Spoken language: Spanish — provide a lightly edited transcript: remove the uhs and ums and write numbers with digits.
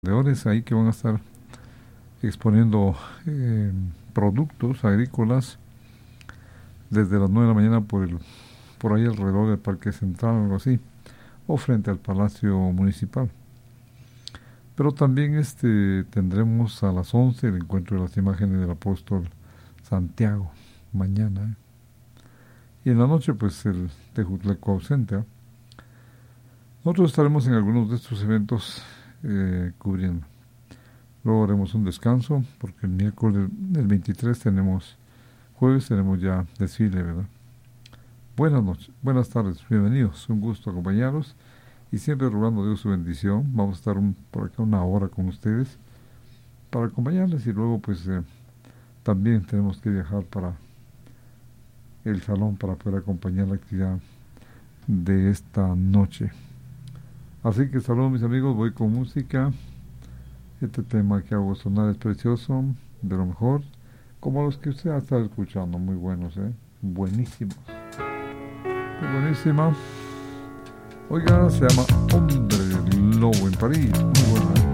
Vendedores ahí que van a estar exponiendo productos agrícolas desde las 9 de la mañana por ahí alrededor del Parque Central, algo así, o frente al Palacio Municipal. Pero también tendremos a las 11 el encuentro de las imágenes del apóstol Santiago, mañana. Y en la noche, pues, el Tejutleco ausente. Nosotros estaremos en algunos de estos eventos cubriendo. Luego haremos un descanso, porque el miércoles, el 23 jueves tenemos ya desfile, ¿verdad? Buenas noches, buenas tardes, bienvenidos, un gusto acompañarlos y siempre rogando a Dios su bendición. Vamos a estar por acá una hora con ustedes para acompañarles y luego pues también tenemos que viajar para el salón para poder acompañar la actividad de esta noche. Así que saludos mis amigos, voy con música. Este tema que hago sonar es precioso, de lo mejor, como los que usted ha estado escuchando, muy buenos, buenísimos. Buenísima. Oiga, se llama Hombre Lobo en París, muy buena.